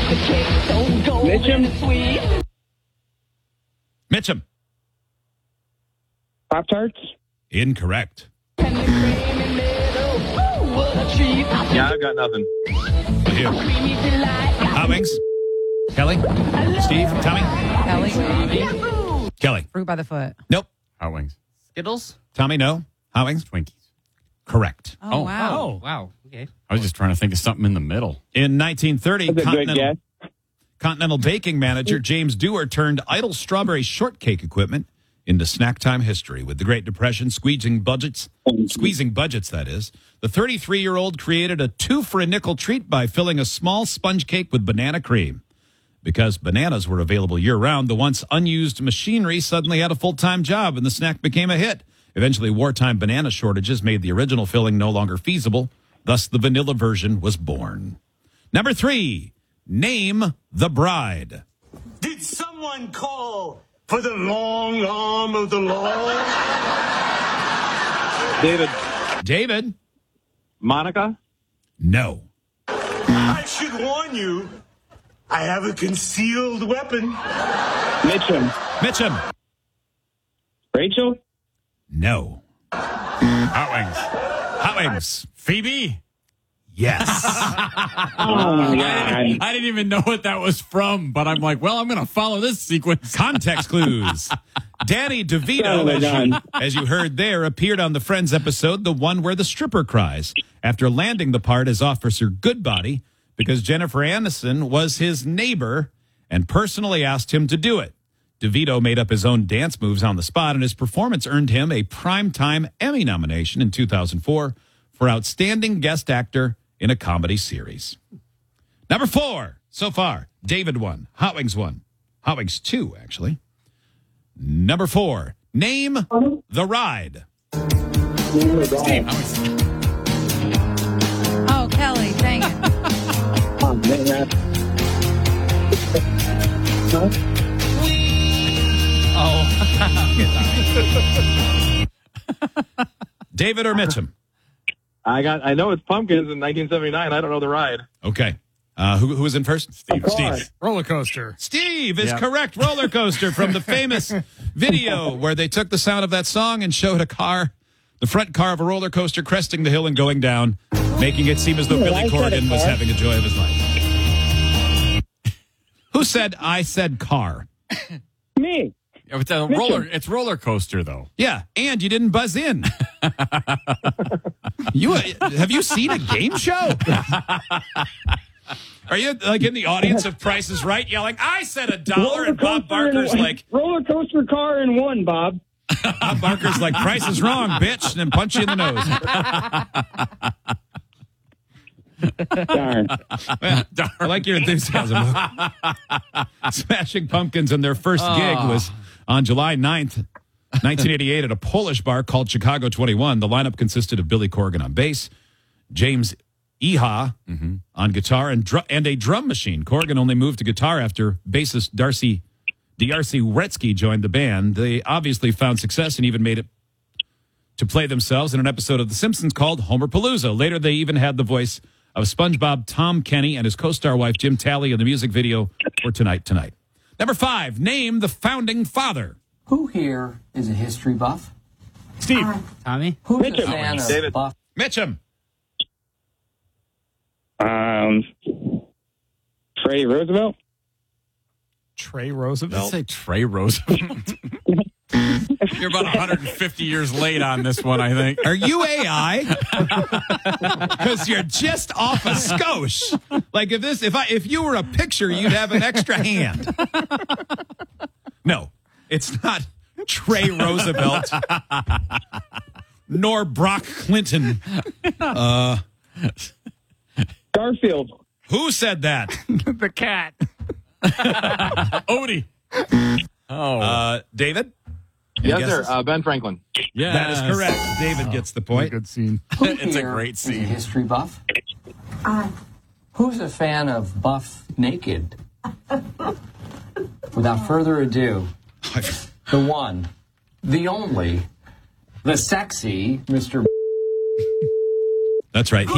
Mitchum. Mitchum. Pop-Tarts. Incorrect. Yeah, I've got nothing. You. Hot wings. Kelly. Steve. Tommy. Kelly. Kelly. Fruit by the foot. Nope. Hot wings. Skittles? Tommy, no. Hot wings. Twinkies. Correct. Oh, wow. Oh, wow. Okay. I was just trying to think of something in the middle. In 1930, That's a good guess. Continental baking manager James Dewar turned idle strawberry shortcake equipment into snack time history. With the Great Depression squeezing budgets, that is, the 33-year-old created a 2-for-a-nickel treat by filling a small sponge cake with banana cream. Because bananas were available year-round, the once unused machinery suddenly had a full-time job, and the snack became a hit. Eventually, wartime banana shortages made the original filling no longer feasible. Thus, the vanilla version was born. Number 3, name the bride. Did someone call for the long arm of the law? David? Monica? No. I should warn you, I have a concealed weapon. Mitchum? Rachel. No. Hot wings. Phoebe? Yes. Oh, my God. I didn't even know what that was from, but I'm like, well, I'm going to follow this sequence. Context clues. Danny DeVito, as you heard there, appeared on the Friends episode, the one where the stripper cries, after landing the part as Officer Goodbody, because Jennifer Aniston was his neighbor and personally asked him to do it. DeVito made up his own dance moves on the spot, and his performance earned him a Primetime Emmy nomination in 2004 for Outstanding Guest Actor in a Comedy Series. Number 4, so far, David won. Hot Wings won. Hot Wings 2, actually. Number 4, name the ride. Steve. Oh, Kelly, dang it. David or Mitchum? I know it's pumpkins in 1979. I don't know the ride. Okay. Who was in first? Steve. Roller coaster. Steve is correct. Roller coaster from the famous video where they took the sound of that song and showed a car, the front car of a roller coaster cresting the hill and going down, making it seem as though Billy Corgan was having a joy of his life. Who said I said car? Me. It's roller coaster, though. Yeah, and you didn't buzz in. Have you seen a game show? Are you like in the audience of Price is Right yelling, I said $1, and Bob Barker's like... Roller coaster car in one, Bob. Bob Barker's like, Price is wrong, bitch, and then punch you in the nose. Darn. I like your enthusiasm. Smashing Pumpkins and their first gig was on July 9th, 1988 at a Polish bar called Chicago 21. The lineup consisted of Billy Corgan on bass, James Iha on guitar, and a drum machine. Corgan only moved to guitar after bassist Darcy Wretzky joined the band. They obviously found success and even made it to play themselves in an episode of The Simpsons called Homerpalooza. Later, they even had the voice of SpongeBob Tom Kenny and his co-star wife Jim Talley in the music video for Tonight. Number 5, name the founding father. Who here is a history buff? Steve. Tommy? Who's a fan of David. buff? Mitchum. Trey Roosevelt. Trey Roosevelt? Did I say Trey Roosevelt? You're about 150 years late on this one, I think. Are you AI? Because you're just off a skosh. Like if you were a picture, you'd have an extra hand. No, it's not Trey Roosevelt, nor Brock Clinton. Garfield. Who said that? The cat. Odie. David? Yes, sir. Ben Franklin. Yeah, that is correct. David gets the point. Good scene. Who It's a here great is scene. a history buff? Who's a fan of Buff Naked? Without further ado, the one, the only, the sexy Mr. That's right.